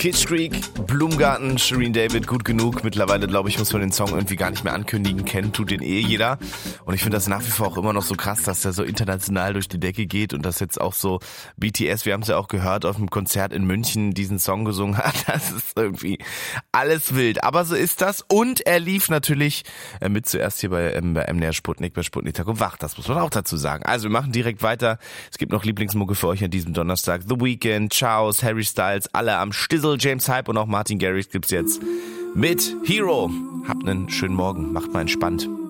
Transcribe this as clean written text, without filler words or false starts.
Kitsch Creek, Blumengarten, Shireen David, gut genug. Mittlerweile, glaube ich, muss man den Song irgendwie gar nicht mehr ankündigen. Kennen tut den jeder. Und ich finde das nach wie vor auch immer noch so krass, dass der so international durch die Decke geht und dass jetzt auch so BTS, wir haben es ja auch gehört, auf dem Konzert in München diesen Song gesungen hat. Das ist irgendwie alles wild. Aber so ist das. Und er lief natürlich mit zuerst hier bei MDR Sputnik, bei Sputnik Tag und Wach. Das muss man auch dazu sagen. Also wir machen direkt weiter. Es gibt noch Lieblingsmucke für euch an diesem Donnerstag. The Weeknd, Chaos, Harry Styles, alle am Stissel. James Hype und auch Martin Garrix gibt's jetzt mit Hero. Habt einen schönen Morgen, macht mal entspannt.